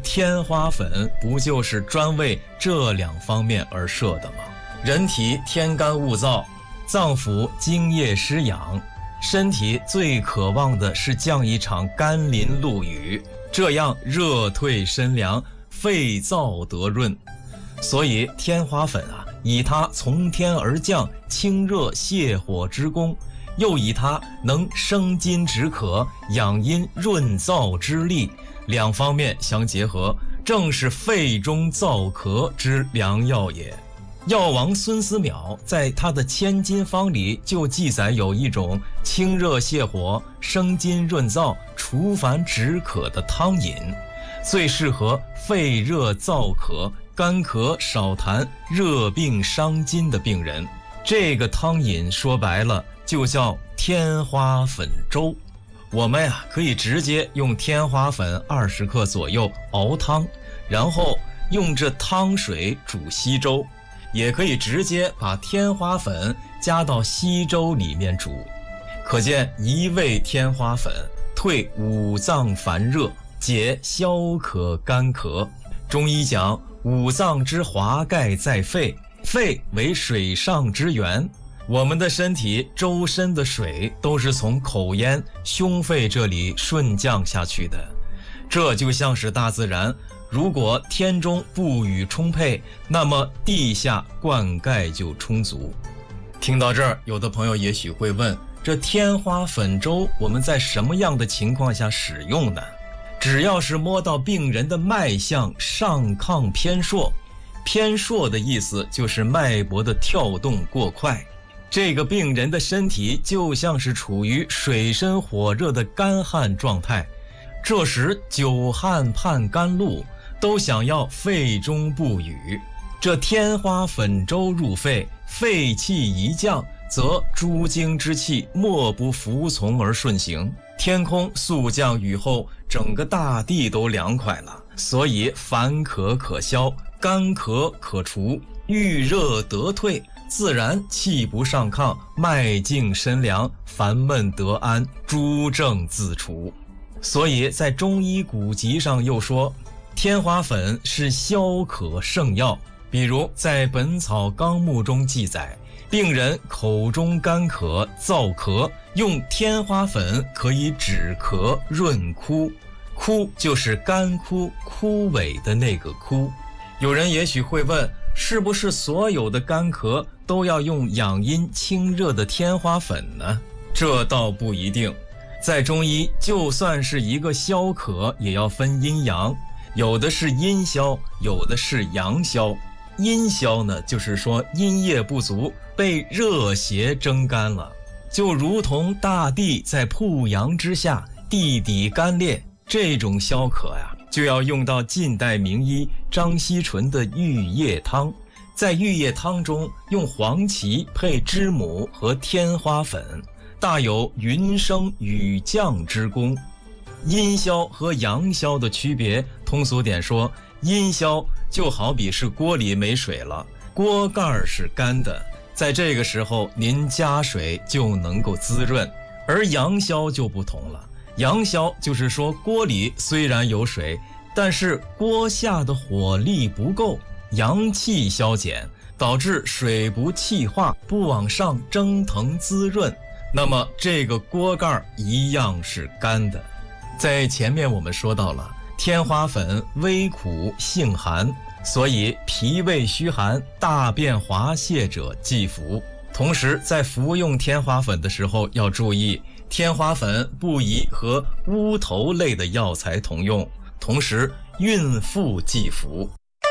天花粉不就是专为这2方面而设的吗？人体天干物燥，脏腑津液失养，身体最渴望的是降一场甘霖露雨，这样热退身凉，肺燥得润。所以天花粉以它从天而降、清热泻火之功，又以它能生津止渴、养阴润燥之力，2方面相结合，正是肺中燥咳之良药也。药王孙思邈在他的千金方里就记载有一种清热泻火、生津润燥、除烦止渴的汤饮，最适合肺热燥渴、干咳少痰、热病伤津的病人。这个汤饮说白了就叫天花粉粥。我们可以直接用天花粉20克左右熬汤，然后用这汤水煮稀粥，也可以直接把天花粉加到稀粥里面煮。可见一味天花粉退五脏烦热，解消渴干咳。中医讲五脏之华盖在肺，肺为水上之源，我们的身体周身的水都是从口咽、胸肺这里顺降下去的。这就像是大自然，如果天中不雨充沛，那么地下灌溉就充足。听到这儿，有的朋友也许会问，这天花粉粥我们在什么样的情况下使用呢？只要是摸到病人的脉象上亢偏硕，偏硕的意思就是脉搏的跳动过快，这个病人的身体就像是处于水深火热的干旱状态，这时久旱盼甘露，都想要肺中不雨。这天花粉粥入肺，肺气一降，则诸经之气莫不服从而顺行。天空速降雨后，整个大地都凉快了，所以烦渴可消，干咳可除，郁热得退，自然气不上亢，脉静身凉，烦闷得安，诸症自除。所以在中医古籍上又说，天花粉是消渴圣药。比如在《本草纲目》中记载，病人口中干咳、燥咳，用天花粉可以止咳润枯。枯就是干枯、枯萎的那个枯。有人也许会问，是不是所有的干咳都要用养阴清热的天花粉呢？这倒不一定。在中医，就算是一个消渴，也要分阴阳，有的是阴消，有的是阳消。阴消呢，就是说阴液不足，被热邪蒸干了，就如同大地在曝阳之下，地底干裂，这种消渴就要用到近代名医张锡纯的玉液汤。在玉液汤中用黄芪配知母和天花粉，大有云升雨降之功。阴消和阳消的区别，通俗点说，阴消就好比是锅里没水了，锅盖是干的，在这个时候您加水就能够滋润。而阳消就不同了，阳消就是说锅里虽然有水，但是锅下的火力不够，阳气消减，导致水不气化，不往上蒸腾滋润，那么这个锅盖一样是干的。在前面我们说到了，天花粉微苦性寒，所以脾胃虚寒、大便滑泻者忌服。同时在服用天花粉的时候要注意，天花粉不宜和乌头类的药材同用，同时孕妇忌服。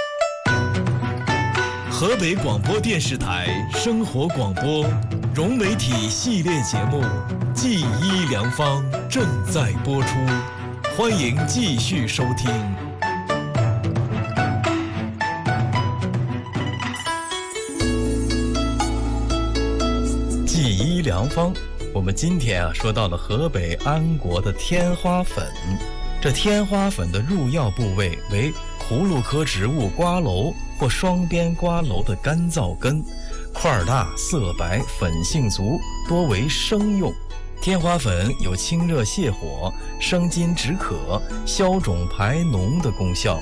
河北广播电视台生活广播融媒体系列节目《记医良方》正在播出，欢迎继续收听。 记医良方，我们今天说到了河北安国的天花粉。这天花粉的入药部位为葫芦科植物瓜蒌或双边瓜蒌的干燥根，块大色白，粉性足，多为生用。天花粉有清热泻火、生津止渴、消肿排脓的功效。